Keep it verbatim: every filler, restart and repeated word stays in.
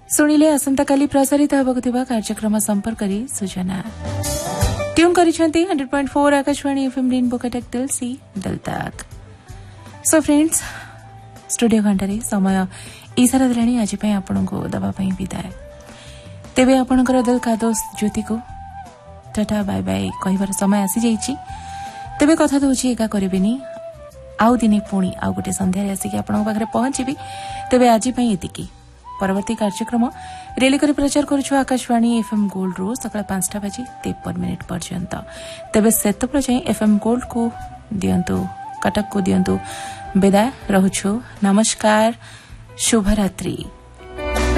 शुणिले आसंता काली प्रसारित होगा कार्यक्रम संपर्क में सूचना tune करिसेंती hundred point four Akashvani FM rainbow Cuttack दिल सी दिल तक। सो फ्रेंड्स स्टूडियो घंटे समय इशारा देलानी आज आपण को दवाई विदाय तेबे आपणकर दिल का दोस्त ज्योति को टाटा बाय बाय कहबार समय आसी जाइए। तेबे कथा दूची एका करेनि आउ दिने पुणी आउ गोटे संध्यारे आसिक आपणक पाखरे पहुंचीबी। तेबे आज एतिकी परवर्ती कार्यक्रम रेली कर प्रचार करुछु आकाशवाणी एफएम गोल्ड रो सकाळ पांचटा बाजी तेपन मिनिट पर्यंत। तेबे सेतपुर जाई एफएम गोल्ड को दियंतु कटक को दियंतु विदाय रहुछु। नमस्कार, शुभ रात्रि।